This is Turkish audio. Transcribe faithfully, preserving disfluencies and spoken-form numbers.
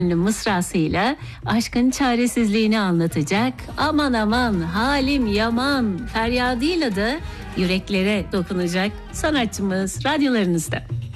mısrasıyla aşkın çaresizliğini anlatacak. Aman aman halim yaman feryadıyla da yüreklere dokunacak sanatçımız radyolarınızda.